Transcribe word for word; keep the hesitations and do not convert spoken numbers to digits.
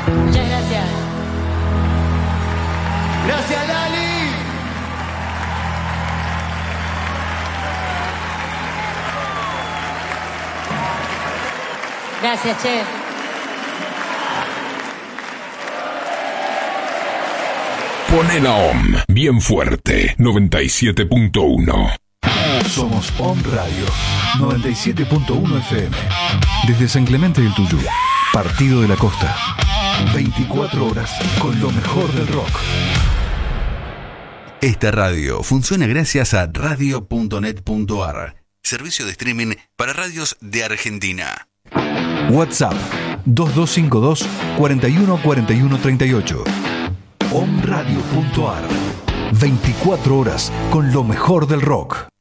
Muchas gracias. Gracias, Lali. Gracias, che. Pone la O M bien fuerte, noventa y siete punto uno. Somos O M Radio, noventa y siete punto uno F M. Desde San Clemente del Tuyú, Partido de la Costa. veinticuatro horas con lo mejor del rock. Esta radio funciona gracias a radio punto net punto a r, servicio de streaming para radios de Argentina. WhatsApp dos dos cinco dos, cuatro uno cuatro uno tres ocho. omradio punto a r. veinticuatro horas con lo mejor del rock.